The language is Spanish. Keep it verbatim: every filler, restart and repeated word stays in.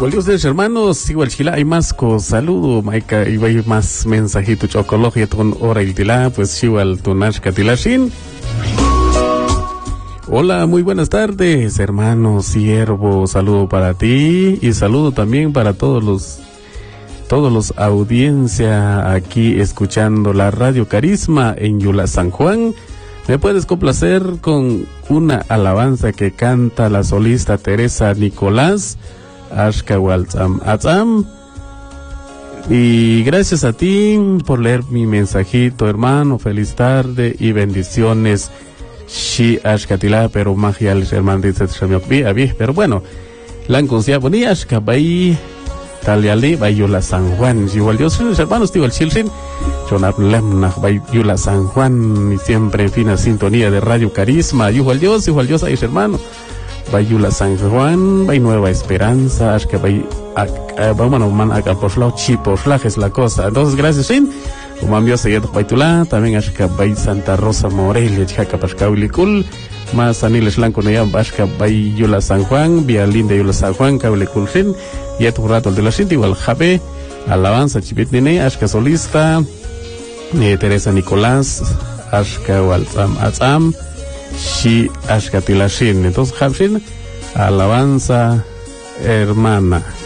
Igual ustedes hermanos, igual chila hay más cosas, saludo, Maika, y hay más mensajito chocología con hora y tila, pues igual tu nashka tilashin. Hola, muy buenas tardes, hermano siervo, saludo para ti y saludo también para todos los todos los audiencia aquí escuchando la Radio Carisma en Yula San Juan. Me puedes complacer con una alabanza que canta la solista Teresa Nicolás, Ashka Waltzam Atzam. Y gracias a ti por leer mi mensajito, hermano. Feliz tarde y bendiciones. Shi Ashkatila, pero magial, hermano, dice pero bueno, la ancuncia bonía Ashka Bay Taliali, Bayula San Juan. Igual Dios, hermanos, digo el chilsin. Jonab Lemna, Bayula San Juan, y siempre en fina sintonía de Radio Carisma. Igual Dios, igual Dios, ahí hermano. Bayula San Juan, Bay Nueva Esperanza, Ashka Bay, bueno, man, acá por flau, chipo, flag es la cosa. Entonces, gracias, Shin. Como envió seguir Baitula, también Ashka Bay Santa Rosa Morelia, Chicaca Pascaulicul, más Aniles Blanco Neyam, Ashka Bay Yula San Juan, Vía Linda Yula San Juan, Caulicul Shin, y a tu rato de la Shin, igual Jabe, Alabanza Chipitnine, Ashka Solista, eh, Teresa Nicolás, Ashka Waltzam Atzam, Shi Ashka Tilashin. Entonces, Habshin, Alabanza hermana.